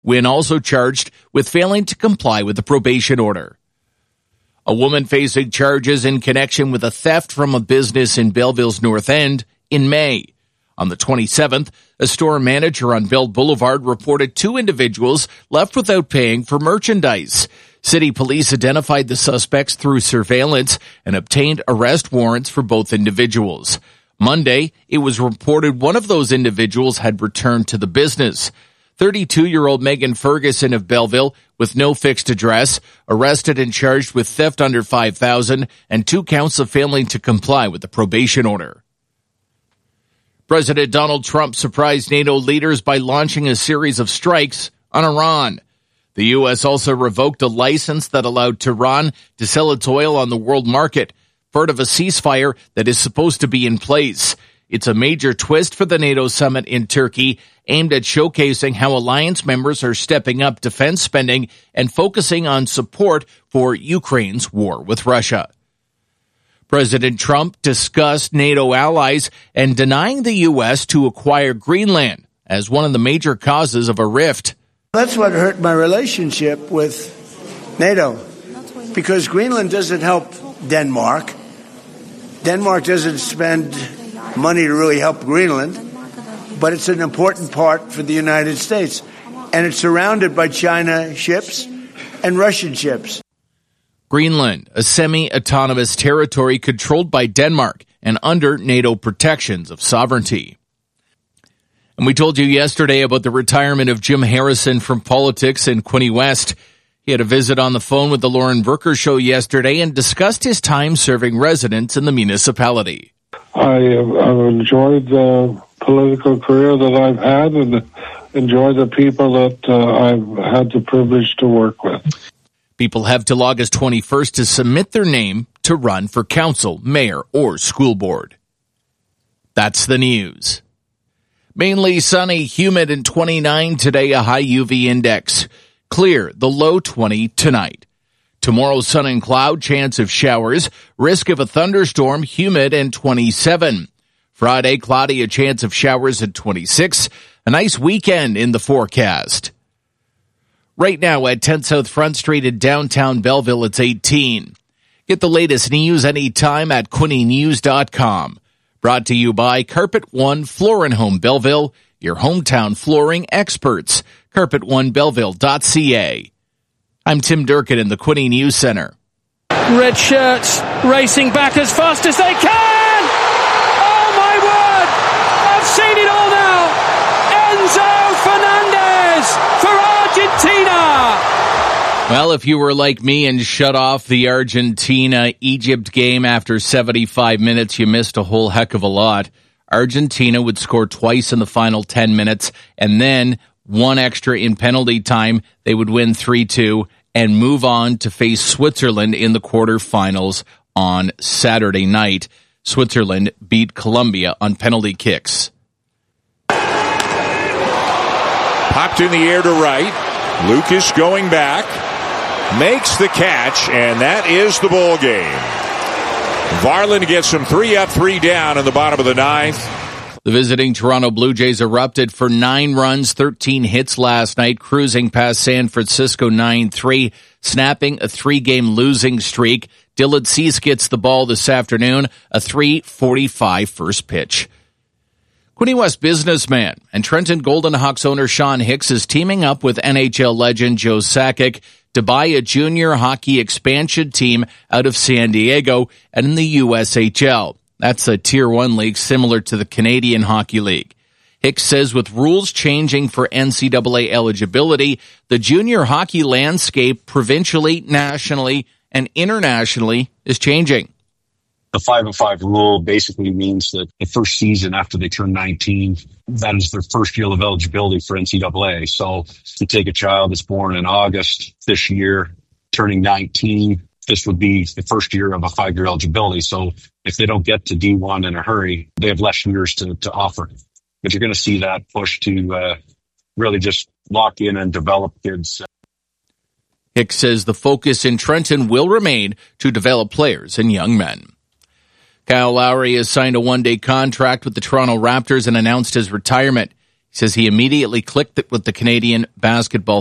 Wynne also charged with failing to comply with the probation order. A woman facing charges in connection with a theft from a business in Belleville's North End in May. On the 27th, a store manager on Bell Boulevard reported 2 individuals left without paying for merchandise. City police identified the suspects through surveillance and obtained arrest warrants for both individuals. Monday, it was reported one of those individuals had returned to the business. 32-year-old Megan Ferguson of Belleville, with no fixed address, arrested and charged with theft under $5,000 and 2 counts of failing to comply with the probation order. President Donald Trump surprised NATO leaders by launching a series of strikes on Iran. The U.S. also revoked a license that allowed Tehran to sell its oil on the world market, part of a ceasefire that is supposed to be in place. It's a major twist for the NATO summit in Turkey, aimed at showcasing how alliance members are stepping up defense spending and focusing on support for Ukraine's war with Russia. President Trump discussed NATO allies and denying the U.S. to acquire Greenland as one of the major causes of a rift. That's what hurt my relationship with NATO, because Greenland doesn't help Denmark. Denmark doesn't spend money to really help Greenland, but it's an important part for the United States, and it's surrounded by China ships and Russian ships. Greenland, a semi-autonomous territory controlled by Denmark and under NATO protections of sovereignty. And we told you yesterday about the retirement of Jim Harrison from politics in Quinte West. He had a visit on the phone with the Lauren Brooker Show yesterday and discussed his time serving residents in the municipality. I've enjoyed the political career that I've had and enjoy the people that I've had the privilege to work with. People have till August 21st to submit their name to run for council, mayor, or school board. That's the news. Mainly sunny, humid, and 29 today, a high UV index. Clear, the low 20 tonight. Tomorrow, sun and cloud, chance of showers, risk of a thunderstorm, humid, and 27. Friday, cloudy, a chance of showers at 26. A nice weekend in the forecast. Right now at 10 South Front Street in downtown Belleville, it's 18. Get the latest news anytime at QuinteNews.com. Brought to you by Carpet One Floor & Home Belleville, your hometown flooring experts. CarpetOneBelleville.ca. I'm Tim Durkin in the Quinte News Center. Red shirts racing back as fast as they can! Oh my word! I've seen it all now! Enzo Fernandez for Argentina! Well, if you were like me and shut off the Argentina-Egypt game after 75 minutes, you missed a whole heck of a lot. Argentina would score twice in the final 10 minutes, and then one extra in penalty time. They would win 3-2 and move on to face Switzerland in the quarterfinals on Saturday night. Switzerland beat Colombia on penalty kicks. Popped in the air to right. Lucas going back. Makes the catch, and that is the ball game. Varland gets them 3 up, 3 down in the bottom of the 9th. The visiting Toronto Blue Jays erupted for 9 runs, 13 hits last night, cruising past San Francisco 9-3, snapping a 3-game losing streak. Dylan Cease gets the ball this afternoon, a 3:45 first pitch. Quinte West businessman and Trenton Golden Hawks owner Sean Hicks is teaming up with NHL legend Joe Sakic to buy a junior hockey expansion team out of San Diego and in the USHL. That's a Tier 1 league similar to the Canadian Hockey League. Hicks says with rules changing for NCAA eligibility, the junior hockey landscape provincially, nationally, and internationally is changing. The 5-on-5 rule basically means that the first season after they turn 19, that is their first year of eligibility for NCAA. So to take a child that's born in August this year, turning 19, this would be the first year of a 5-year eligibility. So if they don't get to D1 in a hurry, they have less years to offer. But you're going to see that push to really just lock in and develop kids. Hicks says the focus in Trenton will remain to develop players and young men. Kyle Lowry has signed a 1-day contract with the Toronto Raptors and announced his retirement. He says he immediately clicked with the Canadian Basketball